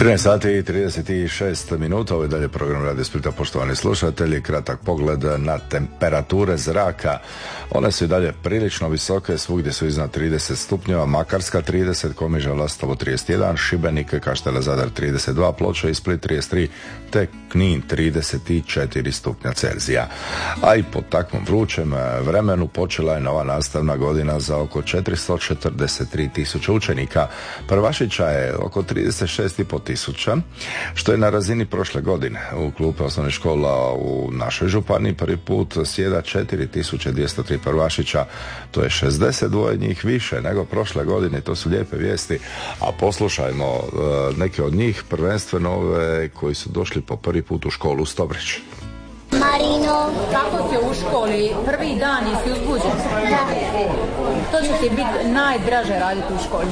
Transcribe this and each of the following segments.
13 sati i 36 minuta, ovo je dalje program Radio Splita, poštovani slušatelji. Kratak pogled na temperature zraka. One su i dalje prilično visoke, svugdje su iznad 30 stupnjeva, Makarska 30, Komiža, Lastovo 31, Šibenik, Kaštela, Zadar 32, Ploče i Split 33, te Knin 34 stupnja Celzija. A i po takvom vrućem vremenu počela je nova nastavna godina za oko 443 tisuće učenika. Prvašića je oko 36,5 tisuća, što je na razini prošle godine. U klupe osnovnih škola u našoj županiji prvi put sjeda 4203 prvašića, to je 62 njih više nego prošle godine. To su lijepe vijesti, a poslušajmo neke od njih, prvenstveno ove koji su došli po prvi put u školu u Stobreć. Marino. Kako ti je u školi? Prvi dan jesi uzbuđen? Da. Što će ti biti najdraže raditi u školi?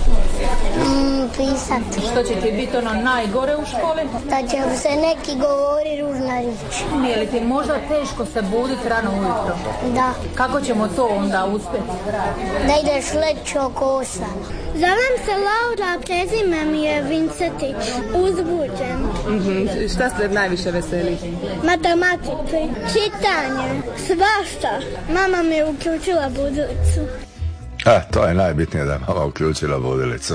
Pisati. Što će ti biti ono najgore u školi? Da će se neki govori ružna riječ. Nije li ti možda teško se buditi rano ujutro? Da. Kako ćemo to onda uspjeti? Da ideš leći oko 8. Zovem se Laura, prezime mi je Vincetić. Uzbuđen. Šta se najviše veseli? Matematici, čitanje, svašta. Mama mi je uključila budilicu. To je najbitnije, da je mama uključila budilicu.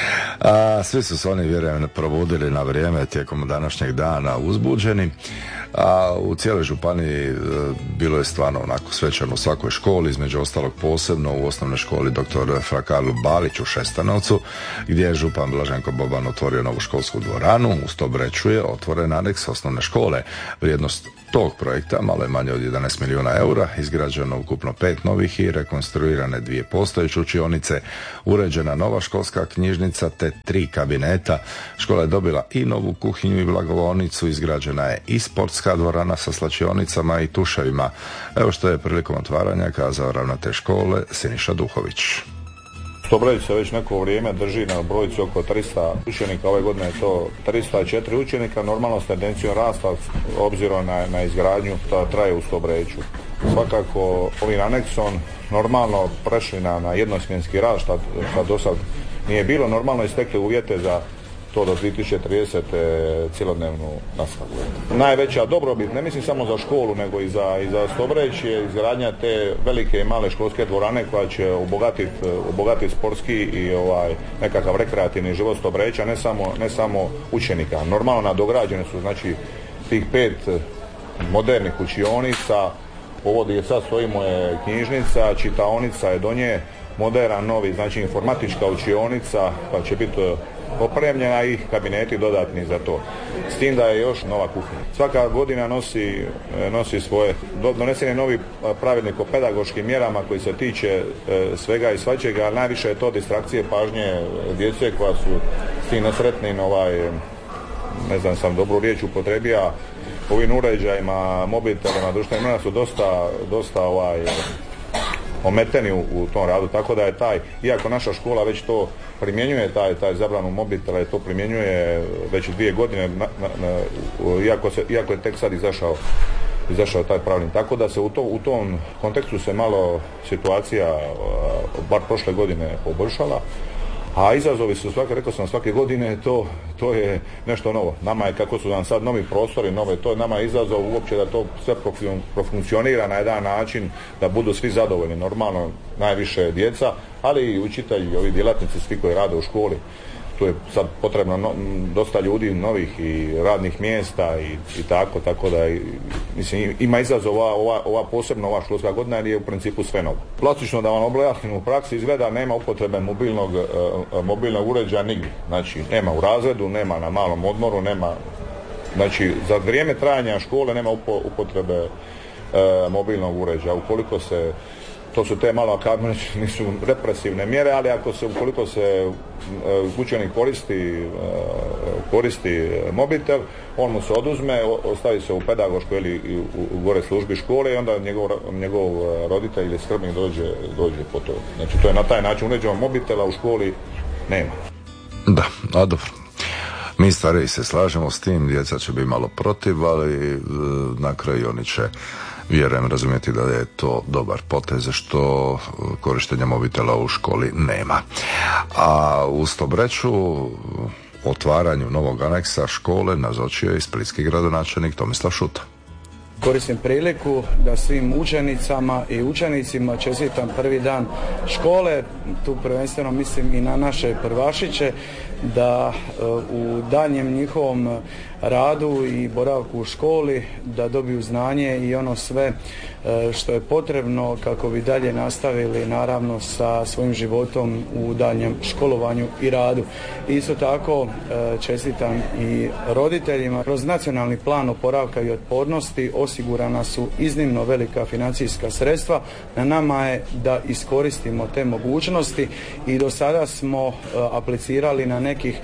Svi su se oni, vjerujem, probudili na vrijeme tijekom današnjeg dana uzbuđeni. A u cijeloj županiji bilo je stvarno onako svečano u svakoj školi, između ostalog posebno u osnovnoj školi dr. Fra Karlo Balić u Šestanovcu, gdje je župan Blaženko Boban otvorio novu školsku dvoranu. U Stobreču je otvoren aneks osnovne škole. Vrijednost tog projekta malo je manje od 11 milijuna eura, izgrađeno ukupno 5 novih i rekonstruirane 2 postojeće učionice, uređena nova školska knjižnica te 3 kabineta. Škola je dobila i novu kuhinju i blagovaonicu, izgrađena je i sportska dvorana sa slačionicama i tuševima. Evo što je prilikom otvaranja kazao ravnatelj škole Siniša Duhović. Stobreć se već neko vrijeme drži na brojci oko 300 učenika, ove godine je to 304 učenika, normalno s tendencijom rasta obzirom na izgradnju koja traje u Stobreću. Svakako ovim aneksom normalno prešli na jednosmjenski rad, što do sad nije bilo, normalno istekli uvjete za to do 2030. cjelodnevnu nastavu. Najveća dobrobit, ne mislim samo za školu, nego i za Stobreć je izgradnja te velike i male školske dvorane koja će obogatiti sportski i nekakav rekreativni život Stobreća, ne samo učenika. Normalno nadograđene su znači tih 5 modernih učionica, ovo gdje sad stojimo je knjižnica, čitaonica je do nje, moderan novi, znači informatička učionica koja će biti opremljena i kabineti dodatni za to. S tim da je još nova kuhinja. Svaka godina nosi svoje, donesen je novi pravilnik o pedagoškim mjerama koji se tiče svega i svačega, ali najviše je to distrakcije pažnje djece koja su s tim nesretnim, ne znam sam dobru riječ upotrebija, ovim uređajima, mobitelima, društvenim mrežama su dosta ometeni u tom radu, tako da je iako naša škola već to primjenjuje, taj zabranu mobitela, to primjenjuje već 2 godine, iako je tek sad izašao taj pravilnik. Tako da se u tom kontekstu se malo situacija, bar prošle godine, poboljšala. A izazovi su rekao sam, svake godine to je nešto novo. Nama je, kako su nam sad novi prostori, to je nama izazov uopće da to sve profunkcionira na jedan način, da budu svi zadovoljni. Normalno, najviše djeca, ali i učitelji, ovi djelatnici, svi koji rade u školi. Tu je sad potrebno dosta ljudi novih i radnih mjesta i tako da mislim, ima izazova ova posebno ova školska godina jer je u principu sve novo. Plastično da vam objasnim, u praksi izgleda nema upotrebe mobilnog uređaja nigdje. Znači nema u razredu, nema na malom odmoru, nema, znači za vrijeme trajanja škole nema upotrebe mobilnog uređaja. Ukoliko se, to su te malo, nisu represivne mjere, ali ukoliko se učenik koristi mobitel, on mu se oduzme, ostavi se u pedagoškoj ili u gore službi škole i onda njegov roditelj ili skrbnik dođe po to. Znači to je na taj način uređeno, mobitela u školi nema. Da, a dobro. Mi stariji se slažemo s tim, djeca će biti malo protiv, ali na kraju oni će, vjerujem, razumjeti da je to dobar potez što korištenja mobitela u školi nema. A u Stobreču otvaranju novog aneksa škole nazočio je splitski gradonačelnik Tomislav Šuta. Koristim priliku da svim učenicama i učenicima čestitam prvi dan škole, tu prvenstveno mislim i na naše prvašiće, da u daljnjem njihovom radu i boravku u školi da dobiju znanje i ono sve što je potrebno kako bi dalje nastavili naravno sa svojim životom u daljnjem školovanju i radu. Isto tako čestitam i roditeljima. Kroz nacionalni plan oporavka i otpornosti osigurana su iznimno velika financijska sredstva. Na nama je da iskoristimo te mogućnosti i do sada smo aplicirali na nekih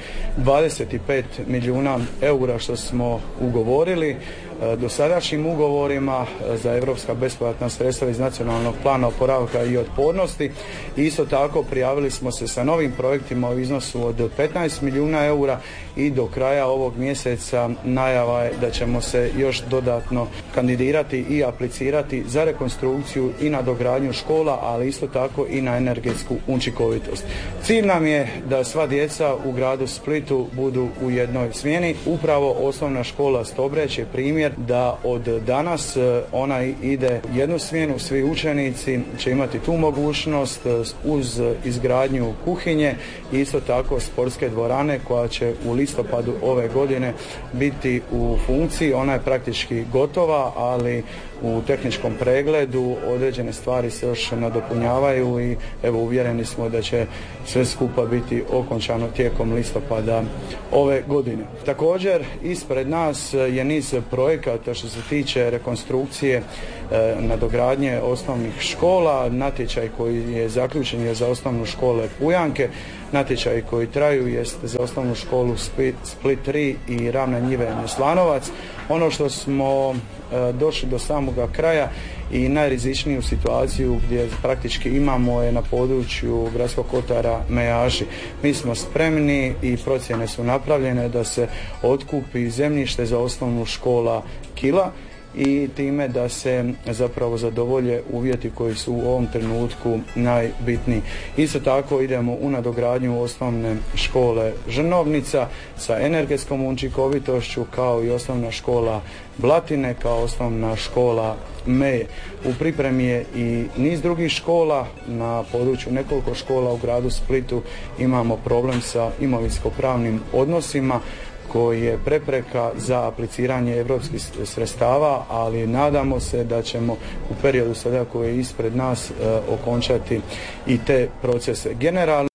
25 milijuna eura što smo ugovorili. Dosadašnjim ugovorima za europska bespovratna sredstva iz nacionalnog plana oporavka i otpornosti. Isto tako prijavili smo se sa novim projektima u iznosu od 15 milijuna eura i do kraja ovog mjeseca najava je da ćemo se još dodatno kandidirati i aplicirati za rekonstrukciju i nadogradnju škola, ali isto tako i na energetsku učinkovitost. Cilj nam je da sva djeca u gradu Splitu budu u jednoj smjeni. Upravo osnovna škola Stobreć je primjer da od danas ona ide jednu smjenu, svi učenici će imati tu mogućnost uz izgradnju kuhinje i isto tako sportske dvorane koja će u listopadu ove godine biti u funkciji. Ona je praktički gotova, ali u tehničkom pregledu određene stvari se još nadopunjavaju i evo uvjereni smo da će sve skupa biti okončano tijekom listopada ove godine. Također ispred nas je niz projekata što se tiče rekonstrukcije nadogradnje osnovnih škola. Natječaj koji je zaključen je za osnovnu školu Pujanke. Natječaj koji traju jest za osnovnu školu Split 3 i Ravne njive Neslanovac. Ono što smo došli do samoga kraja i najrizičniju situaciju gdje praktički imamo je na području Gradskog kotara Mejaši. Mi smo spremni i procjene su napravljene da se otkupi zemljište za osnovnu škola Kila i time da se zapravo zadovolje uvjeti koji su u ovom trenutku najbitniji. Isto tako idemo u nadogradnju osnovne škole Žrnovnica sa energetskom učinkovitošću kao i osnovna škola Blatine, kao osnovna škola Meje. U pripremi je i niz drugih škola. Na području nekoliko škola u gradu Splitu imamo problem sa imovinsko-pravnim odnosima koji je prepreka za apliciranje europskih sredstava, ali nadamo se da ćemo u periodu sada koji je ispred nas okončati i te procese. Generalno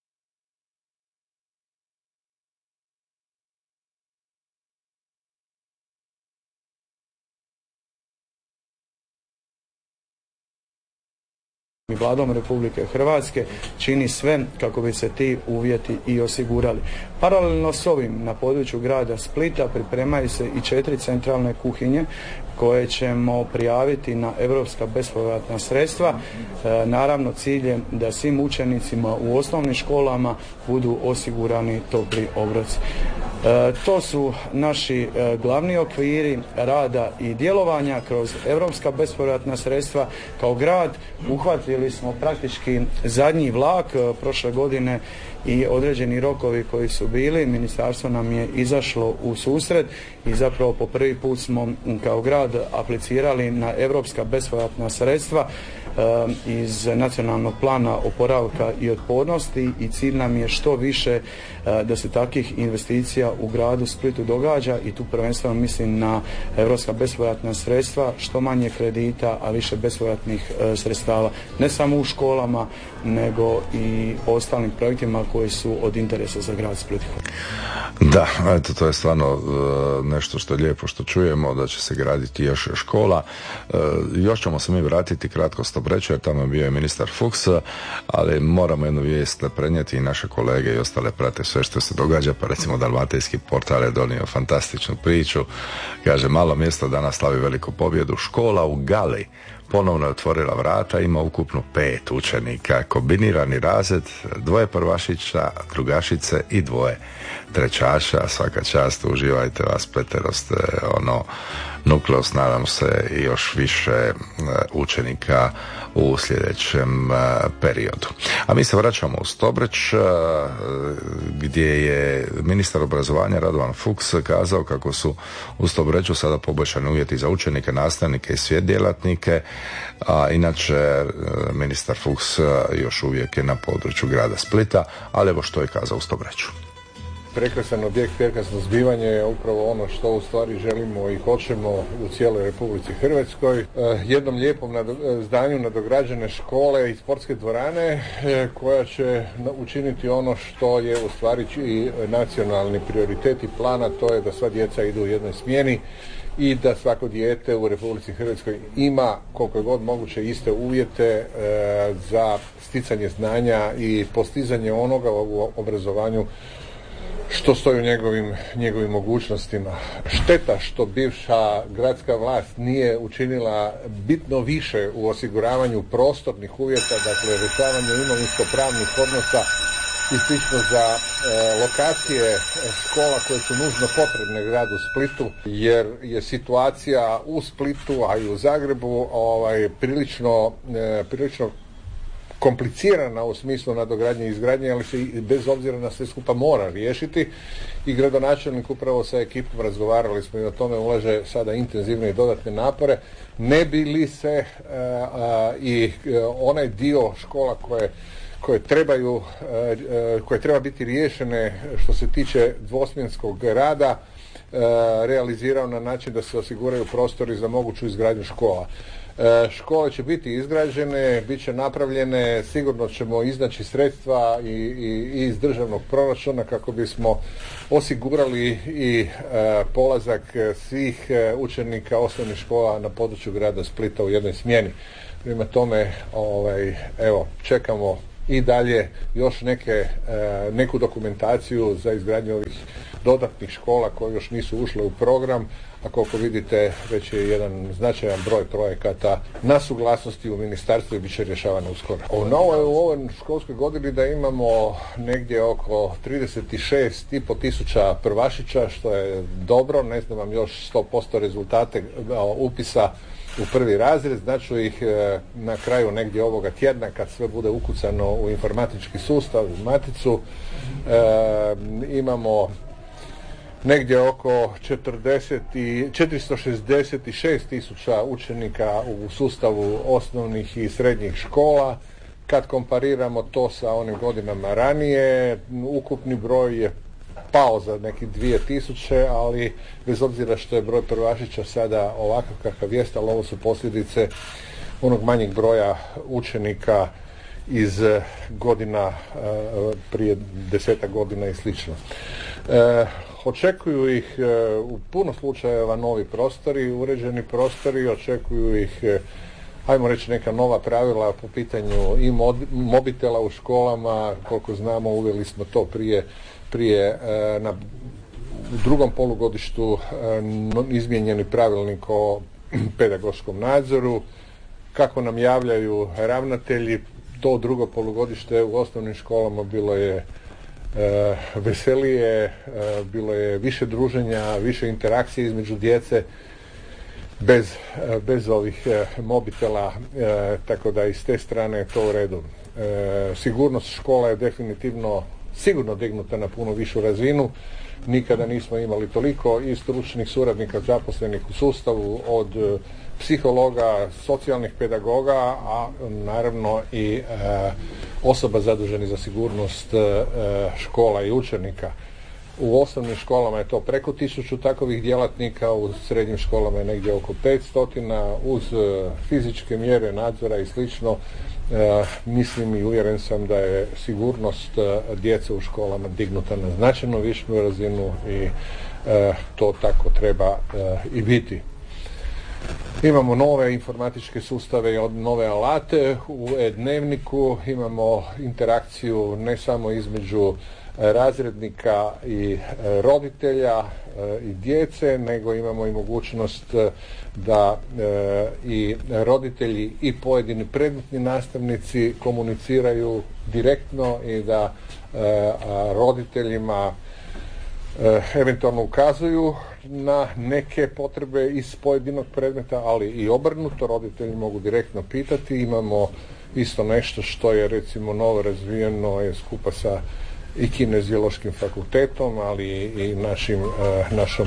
Vladom Republike Hrvatske čini sve kako bi se ti uvjeti i osigurali. Paralelno s ovim na području grada Splita pripremaju se i 4 centralne kuhinje koje ćemo prijaviti na europska bespovratna sredstva. Naravno ciljem da svim učenicima u osnovnim školama budu osigurani topli obroci. To su naši glavni okviri rada i djelovanja kroz europska bespovratna sredstva. Kao grad uhvatili smo praktički zadnji vlak prošle godine i određeni rokovi koji su bili. Ministarstvo nam je izašlo u susret i zapravo po prvi put smo kao grad aplicirali na europska bespovratna sredstva iz nacionalnog plana oporavka i otpornosti i cilj nam je što više da se takvih investicija u gradu Splitu događa i tu prvenstveno mislim na europska bespovratna sredstva, što manje kredita, a više bespovratnih sredstava, ne samo u školama nego i ostalim projektima koji su od interesa za grad Split. Da, eto, to je stvarno nešto što je lijepo što čujemo, da će se graditi još škola. Još ćemo se mi vratiti kratko Stobreču, jer tamo je bio i ministar Fuchs, ali moramo jednu vijest prenijeti i naše kolege i ostale prate sve što se događa, pa recimo Dalmatinski portal je donio fantastičnu priču. Kaže, malo mjesto danas slavi veliku pobjedu. Škola u Gali ponovno je otvorila vrata, ima ukupno 5 učenika, kombinirani razred, 2 prvašića, drugašice i 2 trećaša. Svaka čast, uživajte, vas 5 ste nukleus, nadam se i još više učenika u sljedećem periodu. A mi se vraćamo u Stobreć, gdje je ministar obrazovanja Radovan Fuchs kazao kako su u Stobreću sada poboljšani uvjeti za učenike, nastavnike i sve djelatnike, a inače ministar Fuchs još uvijek je na području grada Splita, ali evo što je kazao u Stobreću. Prekrasan objekt, prekrasno zbivanje je upravo ono što u stvari želimo i hoćemo u cijeloj Republici Hrvatskoj. Jednom lijepom zdanju nadograđene škole i sportske dvorane koja će učiniti ono što je u stvari i nacionalni prioritet i plana, to je da sva djeca idu u jednoj smjeni i da svako dijete u Republici Hrvatskoj ima koliko je god moguće iste uvjete za sticanje znanja i postizanje onoga u obrazovanju što stoji u njegovim mogućnostima. Šteta što bivša gradska vlast nije učinila bitno više u osiguravanju prostornih uvjeta, dakle rješavanju imovinsko-pravnih odnosa i slično za lokacije škola koje su nužno potrebne gradu Splitu, jer je situacija u Splitu, a i u Zagrebu prilično komplicirana u smislu nadogradnje i izgradnje, ali se bez obzira na sve skupa mora riješiti i gradonačelnik upravo sa ekipom razgovarali smo i o tome ulaže sada intenzivne i dodatne napore, ne bi li se i onaj dio škola koje treba biti riješene što se tiče dvosmjenskog rada realizirao na način da se osiguraju prostori za moguću izgradnju škola. Škole će biti izgrađene, bit će napravljene, sigurno ćemo iznaći sredstva i iz državnog proračuna kako bismo osigurali i polazak svih učenika osnovnih škola na području grada Splita u jednoj smjeni. Prema tome, čekamo i dalje još neku dokumentaciju za izgradnju ovih dodatnih škola koje još nisu ušle u program, a koliko vidite već je jedan značajan broj projekata na suglasnosti u ministarstvu i bit će rješavano uskoro. U ovoj školskoj godini da imamo negdje oko 36,5 tisuća prvašića, što je dobro, ne znam vam još 100% rezultate upisa u prvi razred, znaću ih na kraju negdje ovoga tjedna kad sve bude ukucano u informatički sustav, u maticu. Imamo negdje oko 466 tisuća učenika u sustavu osnovnih i srednjih škola. Kad kompariramo to sa onim godinama ranije, ukupni broj je pao za nekih 2000, ali bez obzira što je broj prvašića sada ovakav kakav jest, ali ovo su posljedice onog manjeg broja učenika iz godina prije 10 godina i slično. Očekuju ih u puno slučajeva novi prostori, uređeni prostori, očekuju ih, ajmo reći, neka nova pravila po pitanju i mobitela u školama. Koliko znamo, uveli smo to prije u drugom polugodištu izmijenjeni pravilnik o pedagoškom nadzoru. Kako nam javljaju ravnatelji, to drugo polugodište u osnovnim školama bilo je veselije, bilo je više druženja, više interakcije između djece bez ovih mobitela, tako da i s te strane je to u redu. Sigurnost škola je definitivno sigurno dignuta na puno višu razinu. Nikada nismo imali toliko i stručnih suradnika zaposlenih u sustavu, od psihologa, socijalnih pedagoga, a naravno i osoba zaduženih za sigurnost škola i učenika. U osnovnim školama je to preko 1000 takovih djelatnika, u srednjim školama je negdje oko 500, uz fizičke mjere nadzora i slično. Mislim i uvjeren sam da je sigurnost djece u školama dignuta na značajno višu razinu i to tako treba i biti. Imamo nove informatičke sustave i nove alate u e-dnevniku, imamo interakciju ne samo između razrednika i roditelja i djece, nego imamo i mogućnost da i roditelji i pojedini predmetni nastavnici komuniciraju direktno i da roditeljima eventualno ukazuju na neke potrebe iz pojedinog predmeta, ali i obrnuto, roditelji mogu direktno pitati. Imamo isto nešto što je recimo novo razvijeno je skupa sa i Kineziološkim fakultetom, ali i našom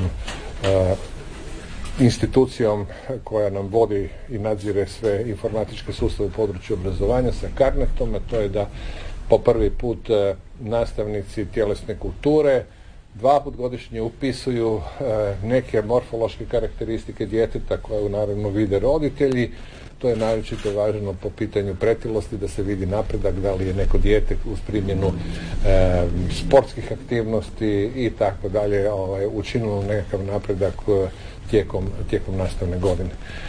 institucijom koja nam vodi i nadzire sve informatičke sustave u području obrazovanja sa Carnetom, a to je da po prvi put nastavnici tjelesne kulture 2 put godišnje upisuju neke morfološke karakteristike djeteta koje naravno vide roditelji. To je naročito važno po pitanju pretilosti, da se vidi napredak, da li je neko dijete uz primjenu sportskih aktivnosti i tako dalje učinilo nekakav napredak tijekom nastavne godine.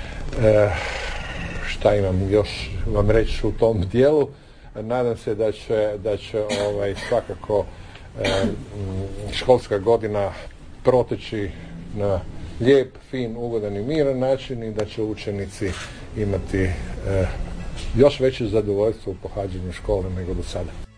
Šta imam još vam reći u tom dijelu? Nadam se da će svakako školska godina proteći na lijep, fin, ugodan i miran način i da će učenici imati još veće zadovoljstvo u pohađanju škole nego do sada.